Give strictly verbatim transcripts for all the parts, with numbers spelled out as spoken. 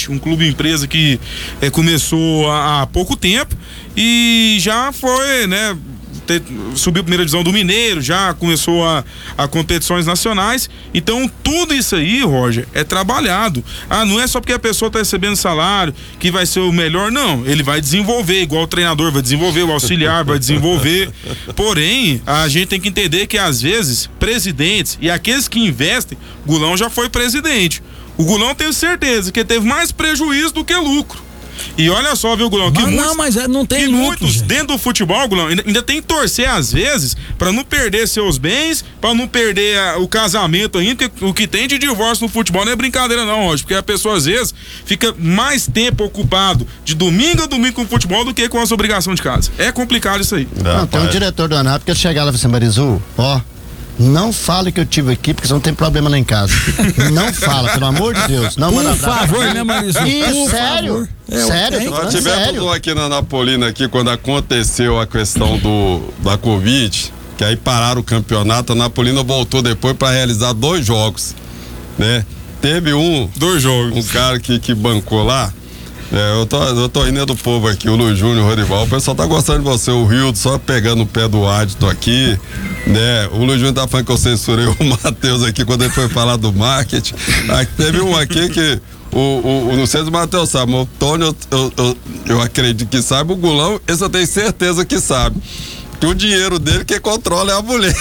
Oeste, um clube empresa que é, começou há, há pouco tempo e já foi, né? Ter, subiu a primeira divisão do Mineiro, já começou a, a competições nacionais. Então tudo isso aí, Roger, é trabalhado. Ah, não é só porque a pessoa está recebendo salário que vai ser o melhor, não. Ele vai desenvolver, igual o treinador vai desenvolver, o auxiliar vai desenvolver. Porém, a gente tem que entender que às vezes presidentes e aqueles que investem, Gulão já foi presidente. O Gulão, tenho certeza que teve mais prejuízo do que lucro. E olha só, viu, Gulão? Que mas muitos, não, mas não tem que lucro, muitos gente. dentro do futebol, Gulão, ainda, ainda tem que torcer às vezes pra não perder seus bens, pra não perder a, o casamento ainda, porque o que tem de divórcio no futebol não é brincadeira não, Roger, porque a pessoa às vezes fica mais tempo ocupado de domingo a domingo com o futebol do que com as obrigações de casa. É complicado isso aí. Não, não tem um diretor do ANAP que ele chegava e falava assim, Marizu, ó, não fala que eu tive aqui, porque você não tem problema lá em casa. Não fala, pelo amor de Deus. Não, por manda favor, né, Marizu? Isso, sério. É, sério, eu tô Nós falando tivemos sério. aqui na Napolina, aqui, quando aconteceu a questão do, da Covid, que aí pararam o campeonato, a Napolina voltou depois para realizar dois jogos, né? Teve um, dois jogos, um cara que, que bancou lá. É, eu tô, eu tô indo do povo aqui, o Luiz Júnior, o Rorival, o pessoal tá gostando de você, o Rildo só pegando o pé do Adito aqui, né? O Luiz Júnior tá falando que eu censurei o Matheus aqui quando ele foi falar do marketing. Aí teve um aqui que o, o, o não sei se o Matheus sabe, mas o Tony, eu, eu, eu, eu acredito que sabe, o Gulão, esse eu tenho certeza que sabe. Que o dinheiro dele que controla é a mulher.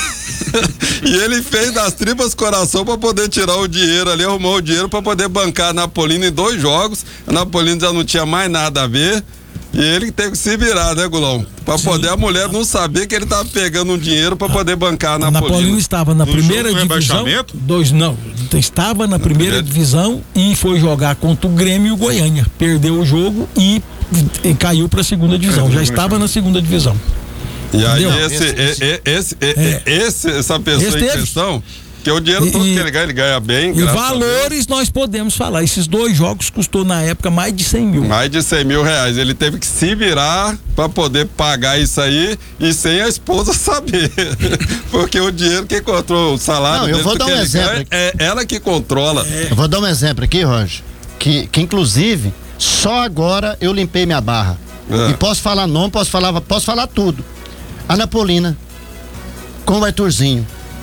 E ele fez das tripas coração pra poder tirar o dinheiro ali, arrumou o dinheiro pra poder bancar a Napolina em dois jogos. A Napolina já não tinha mais nada a ver. E ele teve que se virar, né, Gulão? Pra Sim. poder a mulher não saber que ele tava pegando um dinheiro pra poder bancar a Napolina. A Napolina estava na no primeira divisão. Dois, não, estava na primeira divisão e foi jogar contra o Grêmio e o Goiânia. Perdeu o jogo e, e caiu pra segunda divisão. Já estava na segunda divisão. E aí, Entendeu? esse, esse, esse, é. esse, essa pessoa esse em questão, que o dinheiro todo e, que ele ganha, ele ganha bem. E valores nós podemos falar. Esses dois jogos custou na época mais de cem mil. Mais de cem mil reais. Ele teve que se virar para poder pagar isso aí e sem a esposa saber. Porque o dinheiro que encontrou o salário Não, eu dele, vou dar um exemplo ganha, é ela que controla. É. Eu vou dar um exemplo aqui, Roger, que, que inclusive só agora eu limpei minha barra. É. E posso falar nome, posso falar, posso falar tudo. A Napolina, com o Arthurzinho.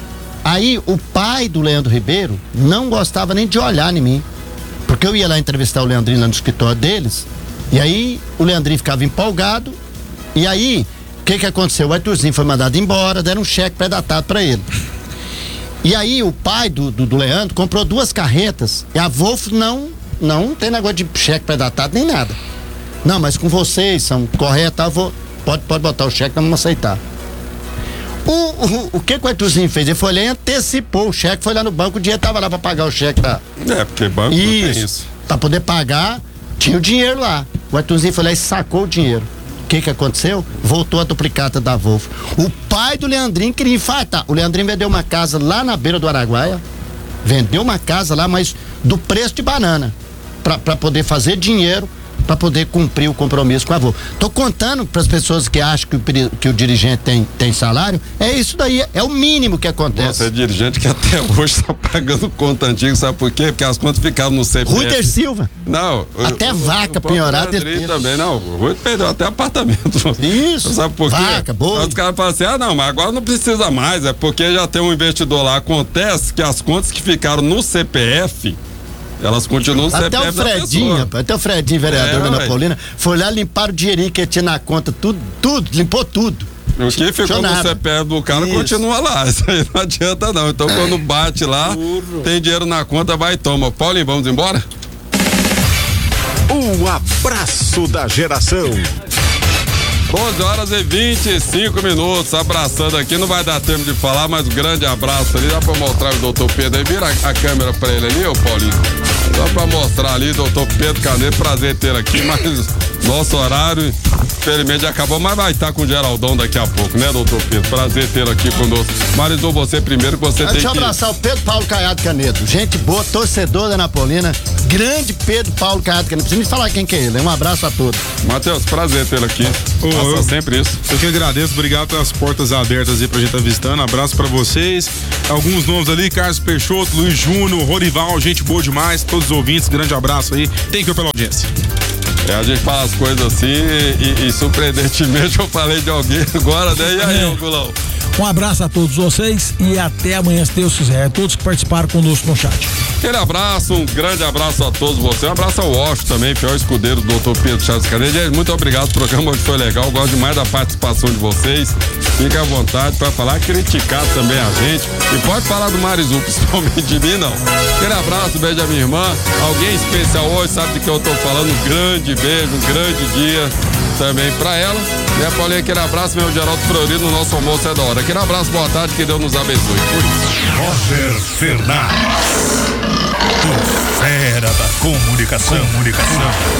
Aí o pai do Leandro Ribeiro não gostava nem de olhar em mim, porque eu ia lá entrevistar o Leandrinho lá no escritório deles, e aí o Leandrinho ficava empolgado, e aí o que que aconteceu? O Arthurzinho foi mandado embora, deram um cheque pré-datado pra ele. E aí o pai do, do, do Leandro comprou duas carretas, e a Wolf não, não tem negócio de cheque pré-datado nem nada. Não, mas com vocês são corretos, eu vou... Pode, pode botar o cheque, nós vamos aceitar. O, o, o que que o Arthurzinho fez? Ele foi lá e antecipou o cheque, foi lá no banco, o dinheiro tava lá pra pagar o cheque. Pra... É, porque banco isso, não tem isso. Pra poder pagar, tinha o dinheiro lá. O Arthurzinho foi lá e sacou o dinheiro. O que que aconteceu? Voltou a duplicata da Volvo. O pai do Leandrinho queria infartar. O Leandrinho vendeu uma casa lá na beira do Araguaia. Vendeu uma casa lá, mas do preço de banana. Pra, pra poder fazer dinheiro, para poder cumprir o compromisso com a avó. Tô contando para as pessoas que acham que o, que o dirigente tem, tem salário, é isso daí, é o mínimo que acontece. Você é dirigente que até hoje está pagando conta antiga, sabe por quê? Porque as contas ficaram no C P F. Ruiter Silva. Não. Até o, vaca o, penhorada. O também, não. O Ruiter perdeu até apartamento. Isso. Sabe por quê? Vaca, boa. Os caras falam assim, ah não, mas agora não precisa mais, é porque já tem um investidor lá. Acontece que as contas que ficaram no C P F, elas continuam até C P F o Fredinho, rapaz, até o Fredinho, vereador é, da Napolina, foi lá limpar o dinheirinho que tinha na conta, tudo, tudo, limpou tudo. O que ficou no C P F do cara Isso. continua lá, isso aí não adianta não. Então quando bate lá, Burro. tem dinheiro na conta, vai e toma. Paulinho, vamos embora? Um abraço da geração. onze horas e vinte e cinco minutos, abraçando aqui, não vai dar tempo de falar, mas um grande abraço ali, dá pra mostrar o doutor Pedro aí, vira a, a câmera pra ele ali, ô Paulinho, dá pra mostrar ali, doutor Pedro Canedo, prazer ter aqui, mas Nosso horário, infelizmente, acabou, mas vai estar com o Geraldão daqui a pouco, né, doutor Pedro? Prazer tê-lo aqui conosco. Maridou, você primeiro, que você Deixa tem que... eu abraçar o Pedro Paulo Caiado Canedo. Gente boa, torcedor da Napolina. Grande Pedro Paulo Caiado Canedo. Não precisa nem falar quem que é ele. Um abraço a todos. Matheus, prazer tê-lo aqui. Ô, Faça eu- sempre isso. Eu que agradeço, obrigado pelas portas abertas aí pra gente estar visitando. Abraço pra vocês. Alguns nomes ali, Carlos Peixoto, Luiz Júnior, Rorival, gente boa demais. Todos os ouvintes, grande abraço aí. Thank you pela audiência. É, a gente fala as coisas assim e, e surpreendentemente eu falei de alguém agora, né? E aí, É. ô Gulão? Um abraço a todos vocês e até amanhã, se Deus quiser. A todos que participaram conosco no chat. Aquele abraço, um grande abraço a todos vocês. Um abraço ao Washington também, fiel escudeiro do doutor Pedro Chaves Canedo. Gente, muito obrigado, o programa hoje foi legal. Gosto demais da participação de vocês. Fique à vontade para falar, criticar também a gente. E pode falar do Marizu, principalmente de mim, não. Aquele abraço, beijo da minha irmã. Alguém especial hoje sabe de que eu tô falando. Um grande beijo, um grande dia também pra ela. Né, Paulinho, aquele abraço, meu Geraldo Florido, no nosso almoço é da hora. Aquele abraço, boa tarde, que Deus nos abençoe. Fui. Roger Fernandes. O fera da comunicação. Comunicação.